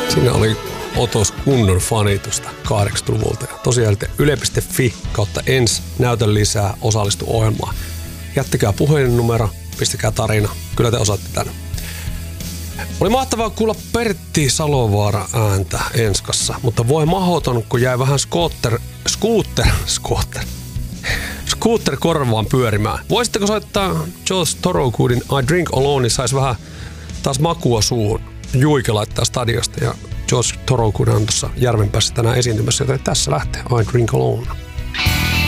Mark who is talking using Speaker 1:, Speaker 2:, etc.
Speaker 1: Siinä oli otos kunnon fanitusta 80-luvulta. Ja tosiaan yle.fi/ens näytön lisää, osallistu ohjelmaan. Jättäkää puhelinnumero, pistäkää tarina. Kyllä te osaatte tänne. Oli mahtavaa kuulla Pertti Salovaara ääntä Enskassa, mutta voi mahoton, kun jäi vähän scooter korvaan pyörimään. Voisitteko soittaa Josh Thorogoodin I Drink Alone, niin saisi vähän taas makua suuhun. Juike laittaa stadiosta ja Josh Thorogood on tuossa Järvenpäässä tänään esiintymässä, joten tässä lähtee I Drink Alone.